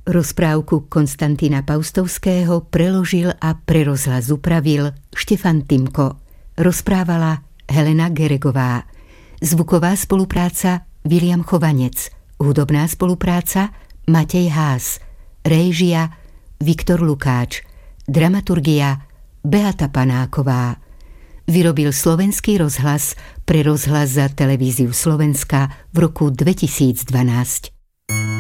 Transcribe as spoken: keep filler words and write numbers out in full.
Rozprávku Konstantína Paustovského preložil a pre rozhlas upravil Štefan Timko. Rozprávala Helena Geregová. Zvuková spolupráca Viliam Chovanec. Hudobná spolupráca Matej Ház. Réžia Viktor Lukáč. Dramaturgia Beata Panáková. Vyrobil Slovenský rozhlas pre rozhlas za televíziu Slovenska v roku dvetisícdvanásť.